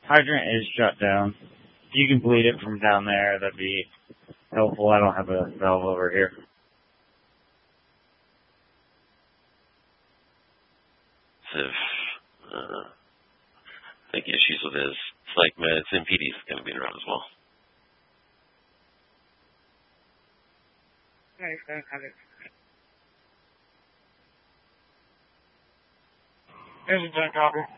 Hydrant is shut down. If you can bleed it from down there, that'd be helpful. I don't have a valve over here. So, I think issues with his psych meds, MPD is going to be around as well. Nice, don't have it. There's a 10 copy.